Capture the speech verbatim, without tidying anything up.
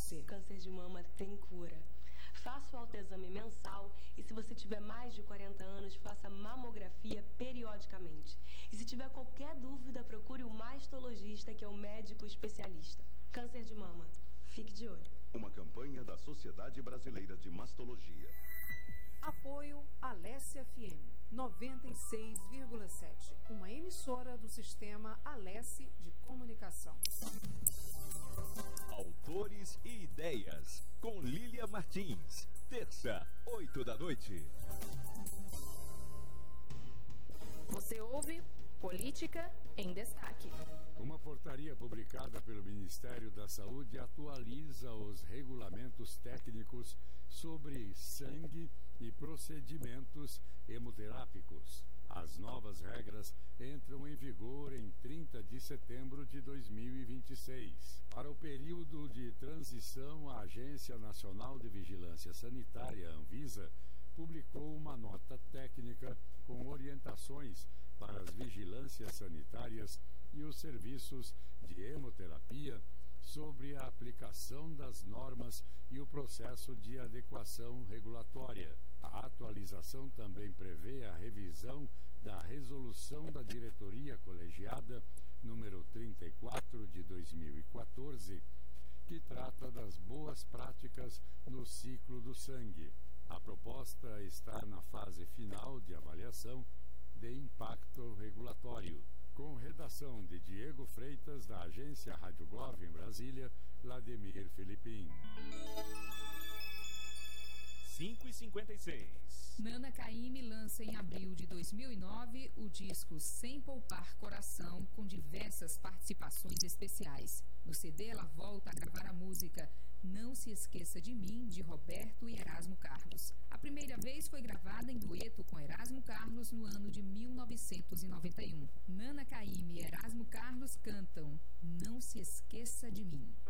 você. Câncer de mama tem cura. Faça o autoexame mensal e, se você tiver mais de quarenta anos, faça mamografia periodicamente. E se tiver qualquer dúvida, procure o mastologista, que é o médico especialista. Câncer de mama, fique de olho. Uma campanha da Sociedade Brasileira de Mastologia. Apoio Alesse F M noventa e seis vírgula sete, uma emissora do sistema Alesse de Comunicação. Autores e Ideias, com Lília Martins. Terça, oito da noite. Você ouve Política em Destaque. Uma portaria publicada pelo Ministério da Saúde atualiza os regulamentos técnicos sobre sangue e procedimentos hemoterápicos. As novas regras entram em vigor em trinta de setembro de dois mil e vinte e seis. Para o período de transição, a Agência Nacional de Vigilância Sanitária, Anvisa, publicou uma nota técnica com orientações para as vigilâncias sanitárias e os serviços de hemoterapia sobre a aplicação das normas e o processo de adequação regulatória. A atualização também prevê a revisão da Resolução da Diretoria Colegiada número trinta e quatro de dois mil e quatorze, que trata das boas práticas no ciclo do sangue. A proposta está na fase final de avaliação de impacto regulatório. Com redação de Diego Freitas, da agência Rádio Gov em Brasília, Vladimir Filipim. cinco e cinquenta e seis. Nana Caymmi lança em abril de dois mil e nove o disco Sem Poupar Coração, com diversas participações especiais. No C D, ela volta a gravar a música Não Se Esqueça de Mim, de Roberto e Erasmo Carlos. A primeira vez foi gravada em dueto com Erasmo Carlos no ano de mil novecentos e noventa e um. Nana Caymmi e Erasmo Carlos cantam Não Se Esqueça de Mim.